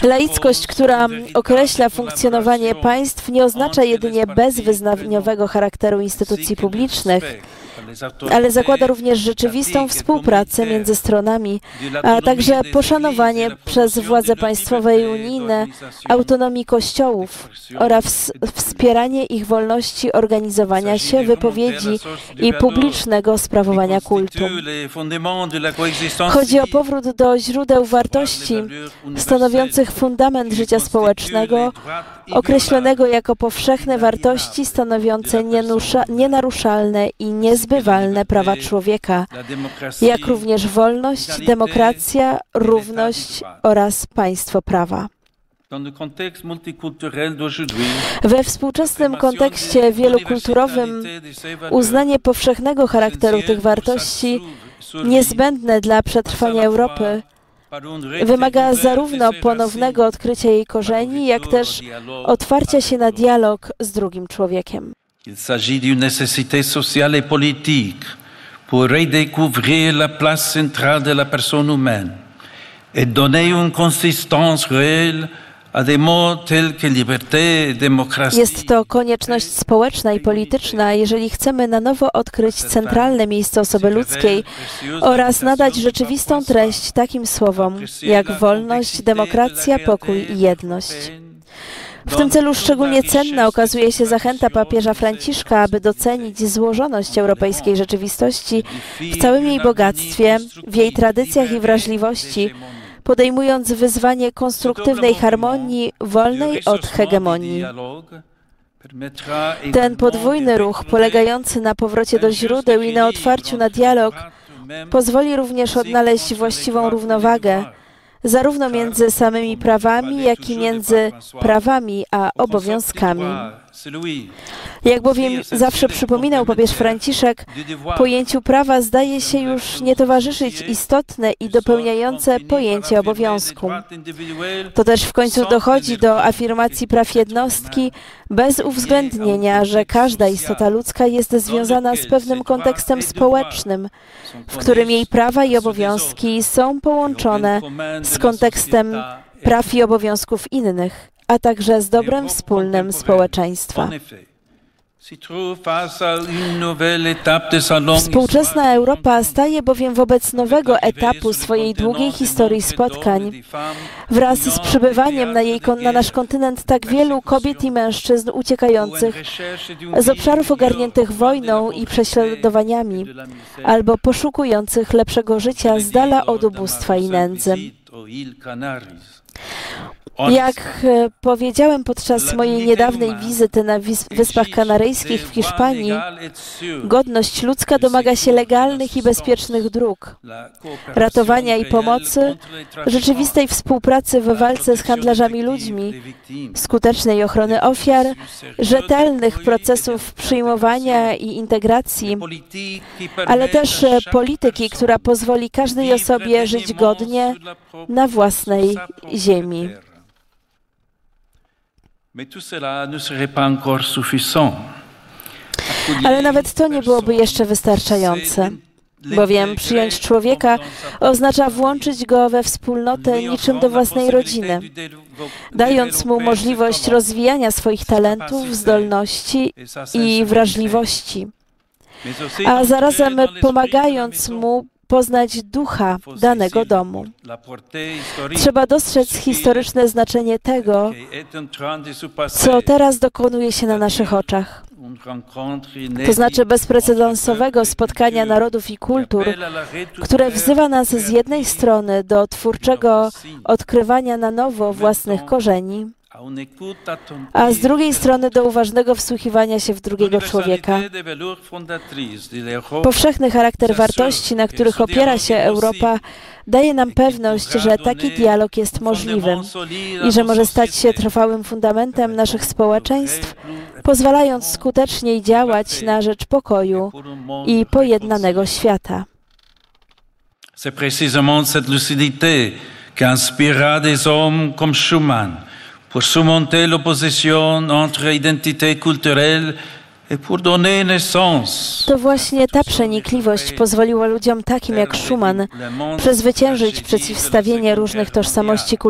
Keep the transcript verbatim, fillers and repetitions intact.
Laickość, która określa funkcjonowanie państw, nie oznacza jedynie bezwyznaniowego charakteru instytucji publicznych, ale zakłada również rzeczywistą współpracę między stronami, a także poszanowanie przez władze państwowe i unijne autonomii kościołów oraz wspieranie ich wolności organizowania się, wypowiedzi i publicznego sprawowania kultu. Chodzi o powrót do źródeł wartości stanowiących fundament życia społecznego, określonego jako powszechne wartości stanowiące nienaruszalne i niezbywalne prawa człowieka, jak również wolność, demokracja, równość oraz państwo prawa. We współczesnym kontekście wielokulturowym uznanie powszechnego charakteru tych wartości, niezbędne dla przetrwania Europy, wymaga zarówno ponownego odkrycia jej korzeni, jak też otwarcia się na dialog z drugim człowiekiem. Il s'agit d'une nécessité sociale et politique pour redécouvrir la place centrale de la personne humaine et donner une consistance réelle à des mots tels que liberté, démocratie. Jest to konieczność społeczna i polityczna, jeżeli chcemy na nowo odkryć centralne miejsce osoby ludzkiej oraz nadać rzeczywistą treść takim słowom jak wolność, demokracja, pokój i jedność. W tym celu szczególnie cenna okazuje się zachęta papieża Franciszka, aby docenić złożoność europejskiej rzeczywistości w całym jej bogactwie, w jej tradycjach i wrażliwości, podejmując wyzwanie konstruktywnej harmonii wolnej od hegemonii. Ten podwójny ruch, polegający na powrocie do źródeł i na otwarciu na dialog, pozwoli również odnaleźć właściwą równowagę, zarówno między samymi prawami, jak i między prawami a obowiązkami. Jak bowiem zawsze przypominał papież Franciszek, pojęciu prawa zdaje się już nie towarzyszyć istotne i dopełniające pojęcie obowiązku. To też w końcu dochodzi do afirmacji praw jednostki bez uwzględnienia, że każda istota ludzka jest związana z pewnym kontekstem społecznym, w którym jej prawa i obowiązki są połączone z kontekstem praw i obowiązków innych, a także z dobrem wspólnym społeczeństwa. Współczesna Europa staje bowiem wobec nowego etapu swojej długiej historii spotkań. Wraz z przybywaniem na, jej, na nasz kontynent tak wielu kobiet i mężczyzn uciekających z obszarów ogarniętych wojną i prześladowaniami, albo poszukujących lepszego życia z dala od ubóstwa i nędzy. Jak powiedziałem podczas mojej niedawnej wizyty na Wyspach Kanaryjskich w Hiszpanii, godność ludzka domaga się legalnych i bezpiecznych dróg, ratowania i pomocy, rzeczywistej współpracy w walce z handlarzami ludźmi, skutecznej ochrony ofiar, rzetelnych procesów przyjmowania i integracji, ale też polityki, która pozwoli każdej osobie żyć godnie na własnej ziemi. Ale nawet to nie byłoby jeszcze wystarczające, bowiem przyjąć człowieka oznacza włączyć go we wspólnotę niczym do własnej rodziny, dając mu możliwość rozwijania swoich talentów, zdolności i wrażliwości, a zarazem pomagając mu poznać ducha danego domu. Trzeba dostrzec historyczne znaczenie tego, co teraz dokonuje się na naszych oczach. To znaczy bezprecedensowego spotkania narodów i kultur, które wzywa nas z jednej strony do twórczego odkrywania na nowo własnych korzeni, a z drugiej strony do uważnego wsłuchiwania się w drugiego człowieka. Powszechny charakter wartości, na których opiera się Europa, daje nam pewność, że taki dialog jest możliwy i że może stać się trwałym fundamentem naszych społeczeństw, pozwalając skuteczniej działać na rzecz pokoju i pojednanego świata. C'est précisément cette lucidité qui inspira des hommes comme Schuman pour surmonter l'opposition entre identité culturelle et pour donner naissance. To właśnie ta przenikliwość pozwoliła ludziom takim jak Schuman przezwyciężyć przeciwstawienie różnych tożsamości kulturowych